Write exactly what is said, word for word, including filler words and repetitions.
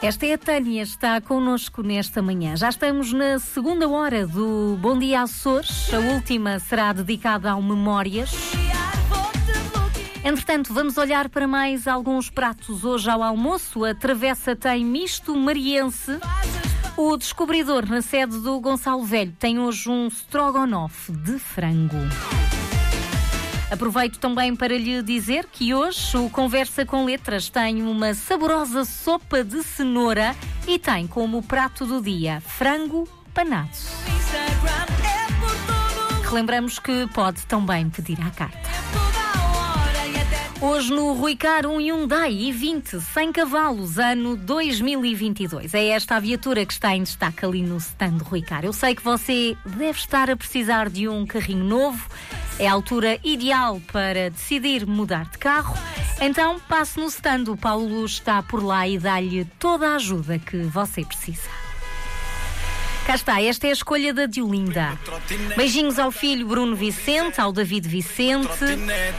Esta é a Tânia, está connosco nesta manhã. Já estamos na segunda hora do Bom Dia Açores. A última será dedicada ao Memórias. Entretanto, vamos olhar para mais alguns pratos hoje ao almoço. A travessa tem misto mariense. O descobridor, na sede do Gonçalo Velho, tem hoje um strogonoff de frango. Aproveito também para lhe dizer que hoje o Conversa com Letras tem uma saborosa sopa de cenoura e tem como prato do dia frango panado. Relembramos que pode também pedir à carta. Hoje no Ruicar, um Hyundai i vinte, cem cavalos, ano dois mil e vinte e dois. É esta a viatura que está em destaque ali no stand Ruicar. Eu sei que você deve estar a precisar de um carrinho novo. É a altura ideal para decidir mudar de carro. Então passe no stand, o Paulo está por lá e dá-lhe toda a ajuda que você precisa. Cá está, esta é a escolha da Diolinda. Beijinhos ao filho Bruno Vicente, ao David Vicente.